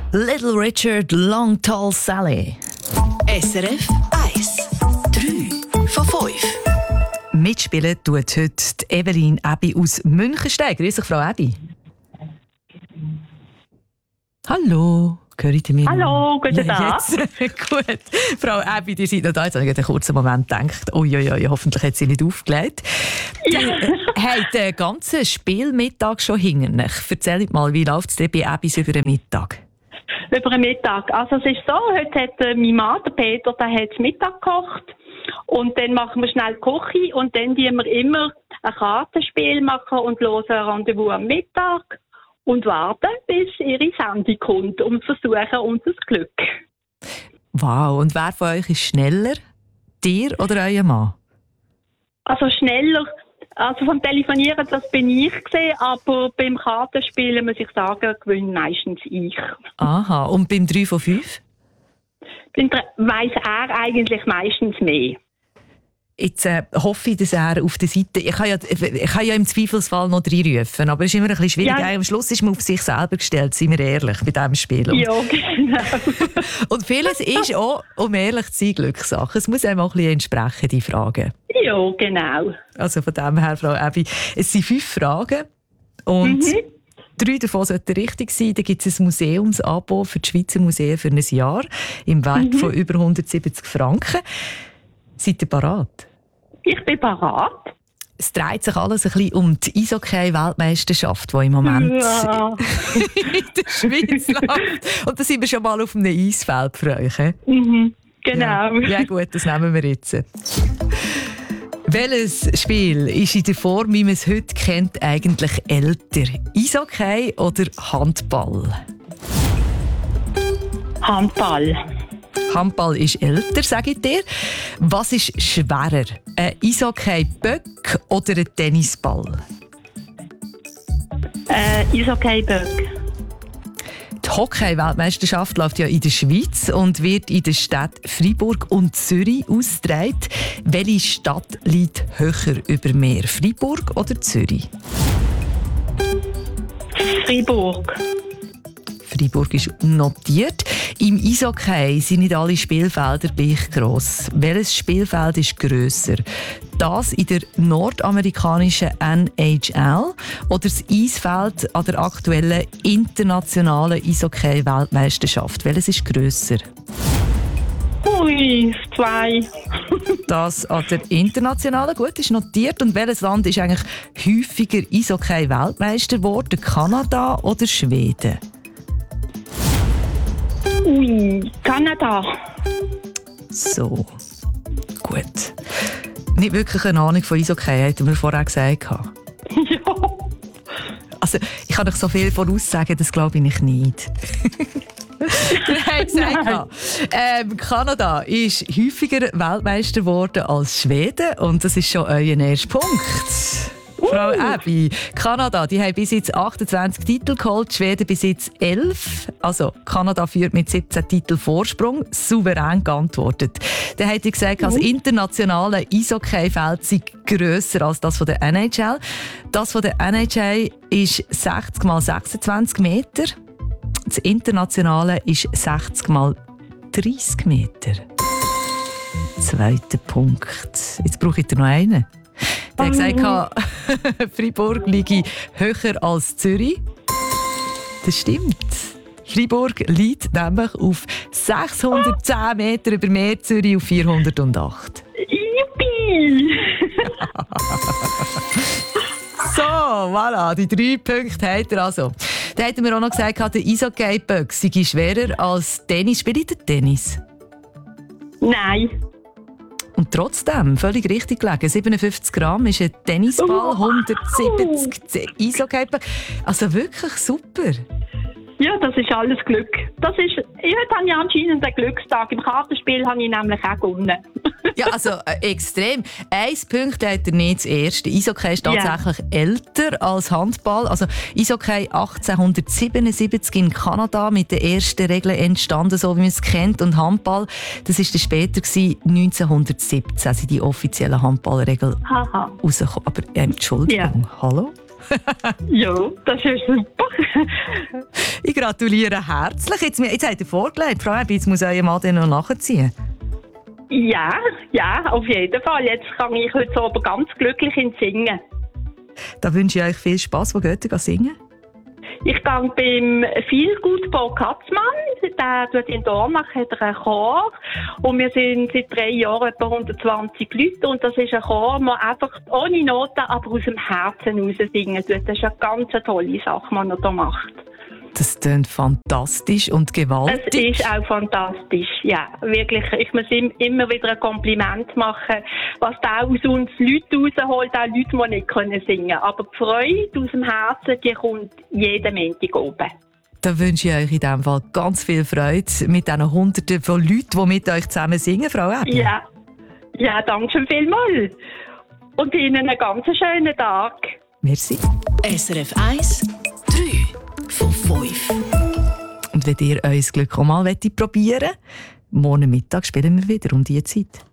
Little Richard, Long Tall Sally. SRF 1. 3 von 5. Mitspielen tut heute Evelyn Ebi aus Münchenstein. Grüß dich, Frau Ebi. Hallo. Hört ihr mich? Hallo, guten Tag. Gut. Frau Ebi, ihr seid noch da. Jetzt habe ich einen kurzen Moment gedacht, hoffentlich hat sie nicht aufgelegt. Ja. Ihr habt den ganzen Spielmittag schon hinter euch. Erzählt mal, wie läuft es dir bei Ebis über den Mittag? Über den Mittag. Also es ist so, heute hat mein Mann, der Peter, der hat Mittag gekocht. Und dann machen wir schnell die Küche und dann tun wir immer ein Kartenspiel machen und hören ein Rendezvous am Mittag und warten, bis ihre Sendung kommt und versuchen unser Glück. Wow, und wer von euch ist schneller? Dir oder euer Mann? Also schneller, also vom Telefonieren, das bin ich gesehen, aber beim Kartenspielen, muss ich sagen, gewinne meistens ich. Aha, und beim 3 von 5? Weiss er eigentlich meistens mehr. Jetzt hoffe ich, dass er auf der Seite... Ich kann ja im Zweifelsfall noch reinrufen, aber es ist immer ein bisschen schwierig. Ja. Am Schluss ist man auf sich selber gestellt, seien wir ehrlich, bei diesem Spiel. Ja, genau. Und vieles ist auch, um ehrlich zu sein, Glückssache. Es muss einem auch ein bisschen entsprechen, die Fragen. Ja, genau. Also von dem her, Frau Ebi, es sind 5 Fragen und 3 davon sollten richtig sein. Da gibt es ein Museumsabo für die Schweizer Museen für ein Jahr im Wert von über 170 Franken. Seid ihr bereit? Ich bin bereit. Es dreht sich alles ein bisschen um die Eishockey-Weltmeisterschaft, die im Moment in der Schweiz läuft. Und da sind wir schon mal auf einem Eisfeld für euch. Genau. Ja gut, das nehmen wir jetzt. Welches Spiel ist in der Form, wie man es heute kennt, eigentlich älter? Eishockey oder Handball? Handball. Handball ist älter, sage ich dir. Was ist schwerer? Ein Eishockey-Böck oder ein Tennisball? Eishockey-Böck. Die Hockey-Weltmeisterschaft läuft ja in der Schweiz und wird in den Städten Freiburg und Zürich ausgetragen. Welche Stadt liegt höher über Meer? Freiburg oder Zürich? Freiburg. Freiburg ist notiert. Im Eishockey sind nicht alle Spielfelder gleich gross. Welches Spielfeld ist grösser? Das in der nordamerikanischen NHL oder das Eisfeld an der aktuellen internationalen Eishockey-Weltmeisterschaft? Welches ist grösser? Ui, 2. Das an der internationalen, gut, ist notiert. Und welches Land ist eigentlich häufiger Eishockey-Weltmeister geworden? Kanada oder Schweden? Ui, Kanada. So, gut. Nicht wirklich eine Ahnung von Eishockey, hätten wir vorher gesagt. Ja. Also, ich kann euch so viel voraussagen, das glaube ich nicht. Ihr habt gesagt, Kanada ist häufiger Weltmeister geworden als Schweden und das ist schon euer erster Punkt. Frau Ebi, Kanada, die haben bis jetzt 28 Titel geholt, Schweden bis jetzt 11. Also Kanada führt mit 17 Titeln Vorsprung, souverän geantwortet. Dann hat er gesagt, das internationale Eishockey-Feld sei grösser als das von der NHL. Das von der NHL ist 60 x 26 Meter. Das internationale ist 60 x 30 Meter. Zweiter Punkt. Jetzt brauche ich noch einen. Der hat gesagt, Freiburg liege höher als Zürich. Das stimmt. Freiburg liegt nämlich auf 610 Meter über Meer, Zürich auf 408. Yippie! So, voilà, die 3 Punkte hat er also. Dann hat er mir auch noch gesagt, der Eishockey-Böck sei schwerer als Tennis. Spielt ihr Tennis? Nein. Und trotzdem, völlig richtig gelegen. 57 Gramm ist ein Tennisball, 170 Eishockey-Böck. Also wirklich super. Ja, das ist alles Glück. Heute habe ich anscheinend einen Glückstag. Im Kartenspiel habe ich nämlich auch gewonnen. Ja, also extrem. 1 Punkt hat er nicht das erste. Eishockey ist tatsächlich älter als Handball. Also Eishockey 1877 in Kanada mit den ersten Regeln entstanden, so wie man es kennt. Und Handball, das war dann später 1917, sind die offiziellen Handballregeln rausgekommen. Aber Entschuldigung, hallo? Ja, das ist super. Ich gratuliere herzlich. Jetzt habt ihr vorgelegt, Frau Ebi, jetzt muss euer Mann dann noch nachziehen. Ja, auf jeden Fall. Jetzt kann ich heute so aber ganz glücklich ins Singen. Da wünsche ich euch viel Spass. Wo geht ihr singen? Ich gehe beim Feelgood Paul Katzmann. Der tut in Dornach, hat er einen Chor. Und wir sind seit 3 Jahren etwa 120 Leute. Und das ist ein Chor, der einfach ohne Noten, aber aus dem Herzen raus singen tut. Das ist eine ganz tolle Sache, die er hier macht. Das klingt fantastisch und gewaltig. Es ist auch fantastisch, ja, wirklich. Ich muss ihm immer wieder ein Kompliment machen, was da aus uns Leute rausholt, auch Leute, die nicht singen können. Aber die Freude aus dem Herzen, die kommt jeden Montag oben. Da wünsche ich euch in diesem Fall ganz viel Freude mit diesen Hunderten von Leuten, die mit euch zusammen singen, Frau Ebi. Ja, danke schön vielmals. Und Ihnen einen ganz schönen Tag. Merci. SRF 1, 3 von 5. Und wenn ihr euer Glück auch mal probieren wollt, morgen Mittag spielen wir wieder um diese Zeit.